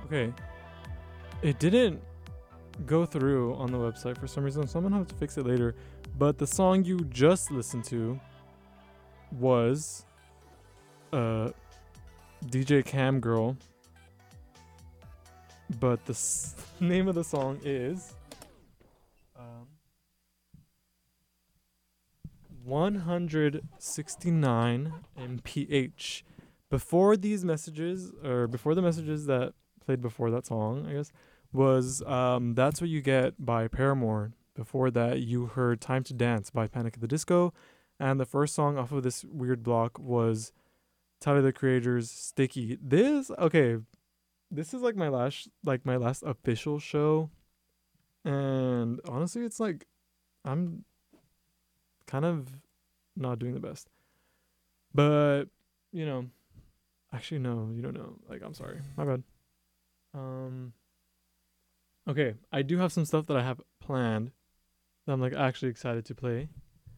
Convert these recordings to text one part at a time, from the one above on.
Okay. It didn't go through on the website for some reason, so I'm gonna have to fix it later. But the song you just listened to was DJ Cam Girl. But the name of the song is 169 mph. Before these messages, or before the messages that played before that song, I guess, was That's What You Get by Paramore. Before that, you heard Time to Dance by Panic at the Disco. And the first song off of this weird block was Tyler the Creator's Sticky. This is like my last official show. And honestly, it's like I'm kind of not doing the best. But, you know, actually no, you don't know. Like, I'm sorry. My bad. Okay, I do have some stuff that I have planned that I'm like actually excited to play.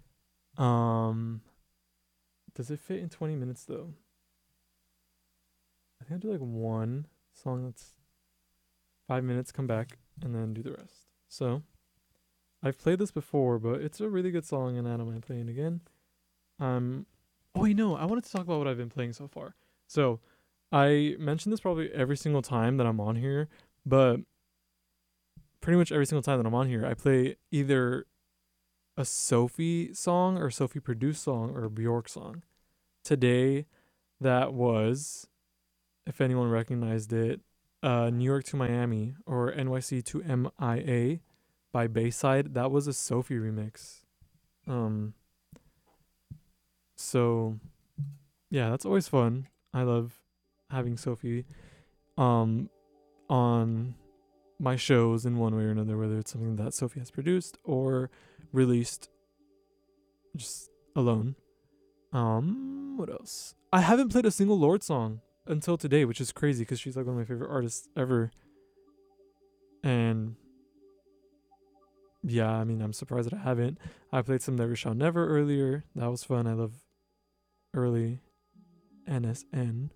Does it fit in 20 minutes though? I think I'll do like one song that's 5 minutes, come back, and then do the rest. So, I've played this before, but it's a really good song and I don't mind playing it again. Oh wait, no, I wanted to talk about what I've been playing so far. So, I mention this probably every single time that I'm on here, but pretty much every single time that I'm on here, I play either a Sophie song or Sophie produced song or a Bjork song. Today, that was, if anyone recognized it, New York to Miami or NYC to MIA by Bayside. That was a Sophie remix. So yeah, that's always fun. I love having Sophie on my shows in one way or another, whether it's something that Sophie has produced or released just alone. What else? I haven't played a single Lorde song until today, which is crazy because she's like one of my favorite artists ever. And yeah, I mean, I'm surprised that I haven't. I played some Never Shall Never earlier. That was fun. I love early NSN.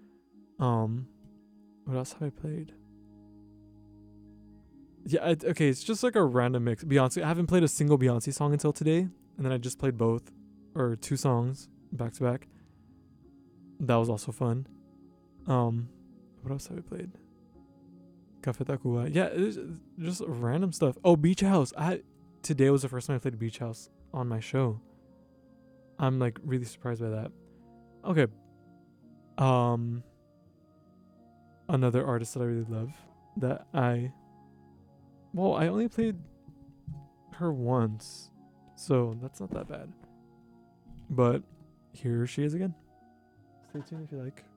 What else have I played? Yeah, okay, it's just like a random mix. Beyonce. I haven't played a single Beyonce song until today, and then I just played both, or two songs back to back. That was also fun. What else have I played? Cafe Tacuba. Yeah, it's just random stuff. Oh, Beach House. Today was the first time I played Beach House on my show. I'm like really surprised by that. Okay. Another artist that I really love that I only played her once, so that's not that bad. But here she is again. Stay tuned if you like.